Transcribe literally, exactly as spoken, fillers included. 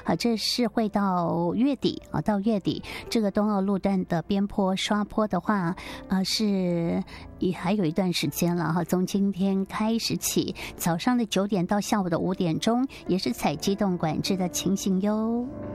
啊，这是会到月底啊，到月底这个东澳路段的边坡刷坡的话，呃，是也还有一段时间了哈。从今天开始起，早上的九点到下午的五点钟，也是采机动管制的情形哟。